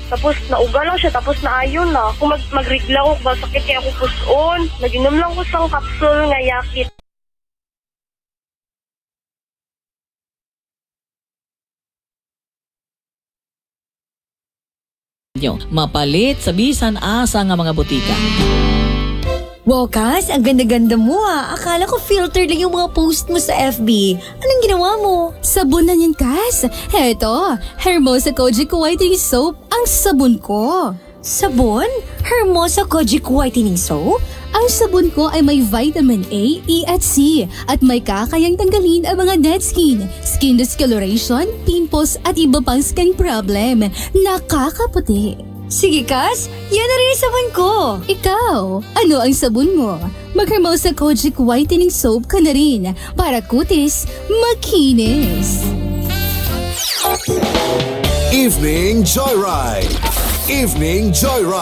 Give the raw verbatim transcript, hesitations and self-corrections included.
Tapos nauga lang siya, tapos naayon na. Kung mag magrigla ko, ba sakit kaya ako puson. Nag-inom lang ko sang kapsul nga yakit. Mapalit sa bisan asa nga mga butika. Wow, Kas, ang ganda-ganda mo ah. Akala ko filter lang yung mga post mo sa F B. Anong ginawa mo? Sabon na yan, Kas. Heto, Hermosa Kojic Whitening Soap ang sabon ko. Sabon? Hermosa Kojic Whitening Soap? Ang sabon ko ay may vitamin A, E at C at may kakayang tanggalin ang mga dead skin, skin discoloration, pimples at iba pang skin problem. Nakakaputi. Sige, Kas. Yan na rin yung sabon ko. Ikaw, ano ang sabon mo? Mag-Hermosa Kojic Whitening Soap ka na rin para kutis makinis. Evening Joyride. Evening Joyride.